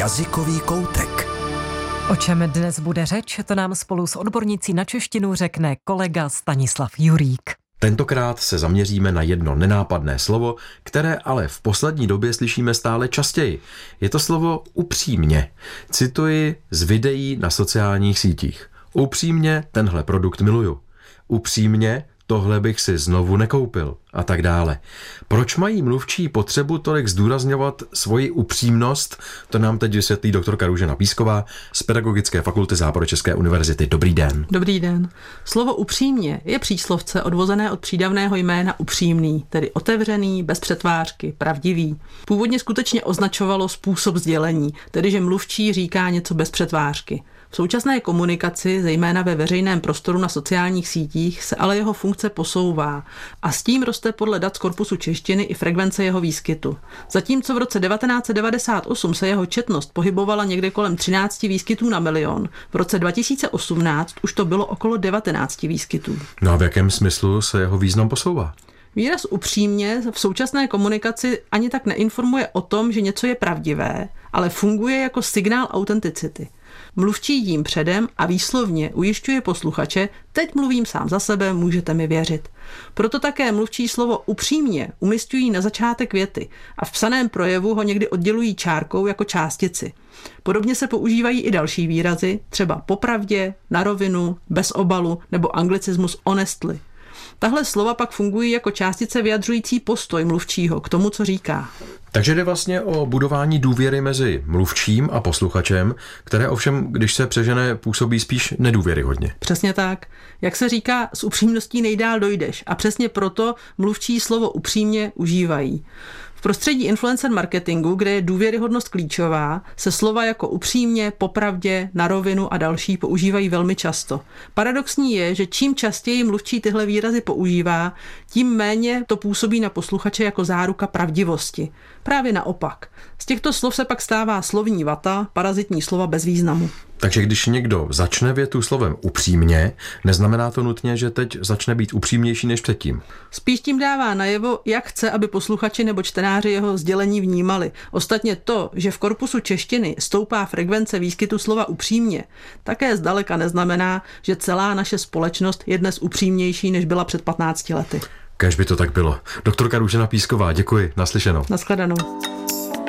Jazykový koutek. O čem dnes bude řeč, to nám spolu s odbornicí na češtinu řekne kolega Stanislav Jurík. Tentokrát se zaměříme na jedno nenápadné slovo, které ale v poslední době slyšíme stále častěji. Je to slovo upřímně. Cituji z videí na sociálních sítích. Upřímně tenhle produkt miluju. Upřímně tohle bych si znovu nekoupil a tak dále. Proč mají mluvčí potřebu tolik zdůrazňovat svoji upřímnost? To nám teď vysvětlí doktorka Růžena Písková z Pedagogické fakulty Západočeské univerzity. Dobrý den. Dobrý den. Slovo upřímně je příslovce odvozené od přídavného jména upřímný, tedy otevřený, bez přetvářky, pravdivý. Původně skutečně označovalo způsob sdělení, tedy že mluvčí říká něco bez přetvářky. V současné komunikaci, zejména ve veřejném prostoru na sociálních sítích, se ale jeho funkce posouvá a s tím roste podle dat z korpusu češtiny i frekvence jeho výskytu. Zatímco v roce 1998 se jeho četnost pohybovala někde kolem 13 výskytů na milion, v roce 2018 už to bylo okolo 19 výskytů. No a v jakém smyslu se jeho význam posouvá? Výraz upřímně v současné komunikaci ani tak neinformuje o tom, že něco je pravdivé, ale funguje jako signál autenticity. Mluvčí jím předem a výslovně ujišťuje posluchače, teď mluvím sám za sebe, můžete mi věřit. Proto také mluvčí slovo upřímně umisťují na začátek věty a v psaném projevu ho někdy oddělují čárkou jako částici. Podobně se používají i další výrazy, třeba popravdě, na rovinu, bez obalu nebo anglicismus honestly. Tahle slova pak fungují jako částice vyjadřující postoj mluvčího k tomu, co říká. Takže jde vlastně o budování důvěry mezi mluvčím a posluchačem, které ovšem, když se přežene, působí spíš nedůvěryhodně. Přesně tak. Jak se říká, s upřímností nejdál dojdeš a přesně proto mluvčí slovo upřímně užívají. V prostředí influencer marketingu, kde je důvěryhodnost klíčová, se slova jako upřímně, popravdě, na rovinu a další používají velmi často. Paradoxní je, že čím častěji mluvčí tyhle výrazy používá, tím méně to působí na posluchače jako záruka pravdivosti. Právě naopak. Z těchto slov se pak stává slovní vata, parazitní slova bez významu. Takže když někdo začne větu slovem upřímně, neznamená to nutně, že teď začne být upřímnější než předtím. Spíš tím dává najevo, jak chce, aby posluchači nebo čtenáři jeho sdělení vnímali. Ostatně to, že v korpusu češtiny stoupá frekvence výskytu slova upřímně, také zdaleka neznamená, že celá naše společnost je dnes upřímnější, než byla před 15 lety. Kéž by to tak bylo. Doktorka Růžena Písková, děkuji. Naslyšenou. Naschledanou.